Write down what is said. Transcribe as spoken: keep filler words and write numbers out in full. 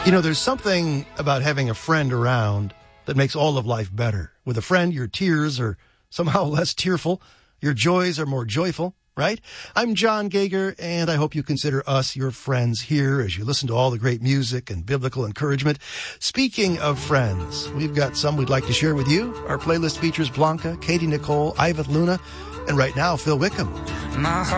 You know, there's something about having a friend around that makes all of life better. With a friend, your tears are somehow less tearful. Your joys are more joyful, right? I'm John Gager, and I hope you consider us your friends here as you listen to all the great music and biblical encouragement. Speaking of friends, we've got some we'd like to share with you. Our playlist features Blanca, Katie Nicole, Ivet Luna, and right now, Phil Wickham. My